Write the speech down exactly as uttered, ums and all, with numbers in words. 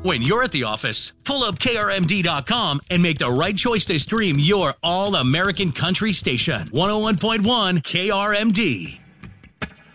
When you're at the office, pull up K R M D dot com and make the right choice to stream your all-American country station. one oh one point one K R M D.